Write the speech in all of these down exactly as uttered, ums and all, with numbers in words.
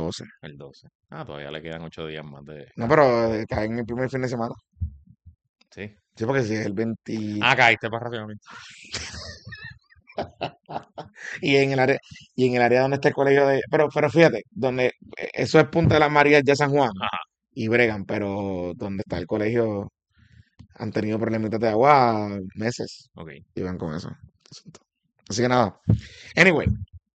doce. El doce. Ah, todavía le quedan ocho días más de... No, pero eh, cae en el primer fin de semana. Sí. Sí, porque si es el veinte. Ah, caíste para racionamiento. Y en el área, y en el área donde está el colegio de. Pero, pero fíjate, donde eh, eso es Punta de las Marías ya San Juan Ajá, y bregan, pero donde está el colegio han tenido problemitas de agua meses ok. y van con eso. Asunto. Así que nada. Anyway,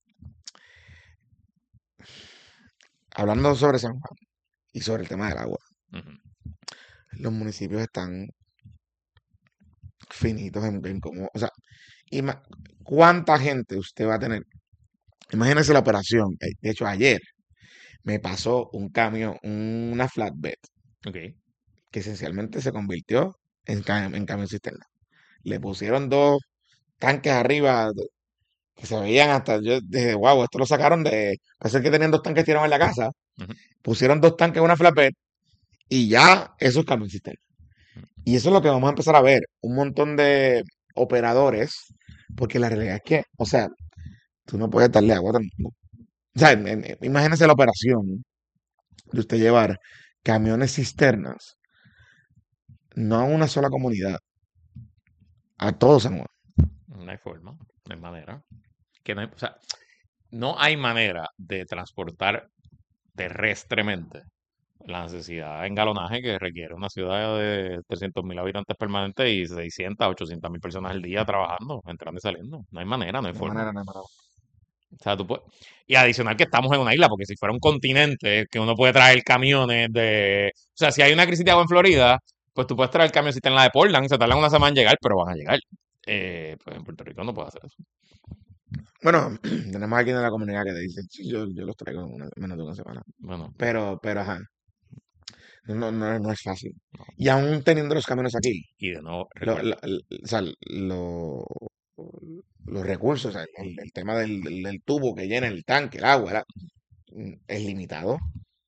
hablando sobre San Juan y sobre el tema del agua, Ujú. los municipios están finitos en, en cómo, o sea, ima- ¿cuánta gente usted va a tener? Imagínese la operación. eh, De hecho, ayer me pasó un camión, una flatbed, Ok. que esencialmente se convirtió en, cam- en camión cisterna. Le pusieron dos tanques arriba de- que se veían hasta, yo dije, wow, esto lo sacaron de, parece que tenían dos tanques tirados en la casa, Ujú. pusieron dos tanques en una flatbed y ya eso es camión cisterna. Y eso es lo que vamos a empezar a ver, un montón de operadores, porque la realidad es que, o sea, tú no puedes darle agua. tan- O sea, en- en- imagínese la operación de usted llevar camiones cisternas, no a una sola comunidad, a todo San Juan. No hay forma, no hay manera. Que no hay, o sea, no hay manera de transportar terrestremente la necesidad de engalonaje que requiere una ciudad de trescientos mil habitantes permanentes y seiscientas, ochocientas mil personas al día trabajando, entrando y saliendo. No hay manera, no hay No hay forma. manera, no hay manera. O sea, tú puedes... Y adicional que estamos en una isla, porque si fuera un continente que uno puede traer camiones de... O sea, si hay una crisis de agua en Florida, pues tú puedes traer camiones en la de Portland, se tardan una semana en llegar, pero van a llegar. Eh, pues en Puerto Rico no puede hacer eso. Bueno, tenemos aquí en la comunidad que te dice, sí, yo, yo los traigo en una- menos de una semana. Bueno, Pero, pero, ajá, no, no, no es fácil. no. Y aún teniendo los camiones aquí, Y de nuevo, lo- recuerda, lo- lo- o sea, lo- los recursos, o sea, el, el tema del, del- del tubo que llena el tanque, el agua, la- mm, es limitado.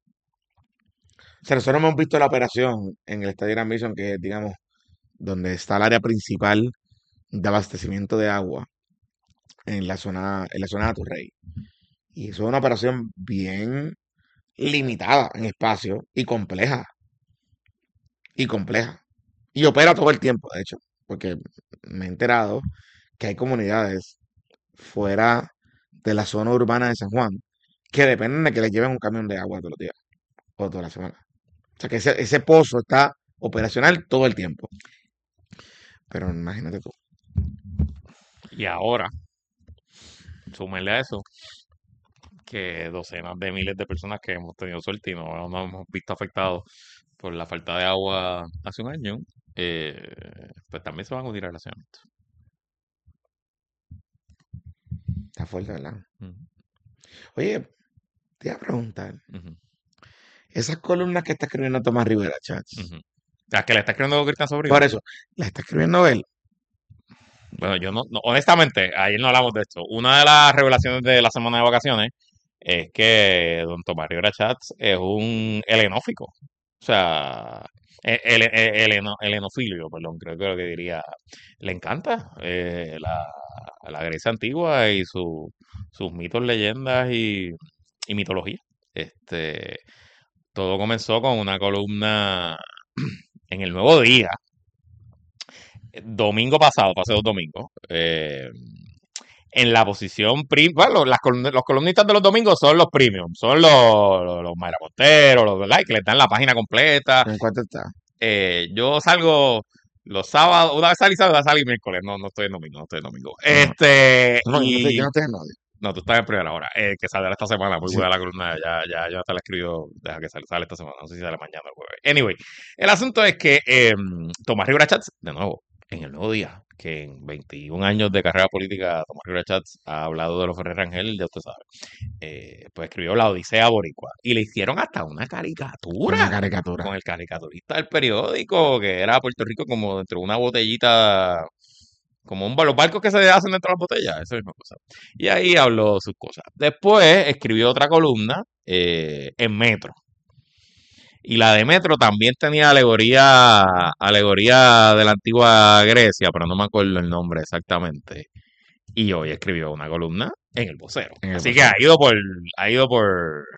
O sea, nosotros hemos visto la operación en el Estadio Gran Bison, que es, digamos, donde está el área principal de abastecimiento de agua en la zona, en la zona de Aturrey. Y eso es una operación bien limitada en espacio y compleja. Y compleja. Y opera todo el tiempo, de hecho, porque me he enterado que hay comunidades fuera de la zona urbana de San Juan que dependen de que les lleven un camión de agua todos los días o toda la semana. O sea que ese, ese pozo está operacional todo el tiempo. Pero imagínate tú. y ahora, súmele a eso, que docenas de miles de personas que hemos tenido suerte y no nos hemos visto afectados por la falta de agua hace un año, eh, pues también se van a unir al relacionamiento. Está fuerte, ¿verdad? Ujú, Oye, te iba a preguntar. ujú, Esas columnas que está escribiendo Tomás Rivera, chats. ujú. ¿A que le está escribiendo Cristian Sobrino? Por eso, las está escribiendo él. Bueno, yo no, no- honestamente, ayer no hablamos de esto. Una de las revelaciones de la semana de vacaciones es que don Tomás Rivera Chats es un helenófico. O sea, e- ele- e- heleno- helenofilio, perdón, creo que lo que diría. Le encanta eh, la, la Grecia antigua y su, sus mitos, leyendas y, y mitología. Este, todo comenzó con una columna en el Nuevo Día, domingo pasado, pasé dos domingos, eh, en la posición prim bueno, las column- los columnistas de los domingos son los premium, son los, los, los Mayra Montero, los ¿verdad? Que les dan la página completa. ¿En cuánto está? Eh, yo salgo los sábados, una vez salí sábado, una vez salí miércoles, no, no estoy en domingo, no estoy en domingo. No, Este, no, yo no estoy, yo y no estoy en nadie. no, tú estás en primera hora, eh, que saldrá esta semana, muy Sí, buena la columna, ya, ya, ya te la escribido, deja que sale, sale esta semana, no sé si sale mañana o jueves. Anyway, el asunto es que eh, Tomás Rivera Chats, de nuevo, en el Nuevo Día, que en veintiún años de carrera política, Tomás Rivera Chats ha hablado de los Ferrer Rangel, ya usted sabe, eh, pues escribió La Odisea Boricua, y le hicieron hasta una una caricatura caricatura. con el caricaturista del periódico, que era Puerto Rico como dentro de una botellita, como un, los barcos que se hacen dentro de las botellas, esa misma cosa. Y ahí habló sus cosas. Después escribió otra columna eh, en Metro. Y la de Metro también tenía alegoría, alegoría de la antigua Grecia, pero no me acuerdo el nombre exactamente. Y hoy escribió una columna en El Vocero. En el Así que ha vocero. ido por, ha ido por,